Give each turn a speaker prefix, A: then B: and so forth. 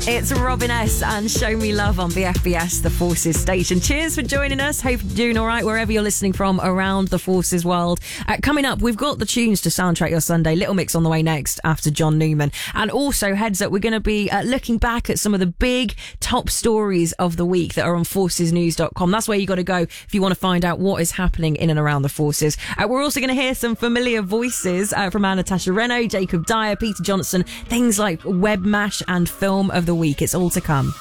A: It's Robin S. and Show Me Love on BFBS, the Forces station. Cheers for joining us. Hope you're doing all right wherever you're listening from around the Forces world. Coming up, we've got the tunes to soundtrack your Sunday. Little Mix on the way next after John Newman. And also, heads up, we're going to be looking back at some of the big top stories of the week that are on forcesnews.com. That's where you got to go if you want to find out what is happening in and around the Forces. We're also going to hear some familiar voices from Natasha Reno, Jacob Dyer, Peter Johnson, things like Webmash and Film of the Week. It's all to come.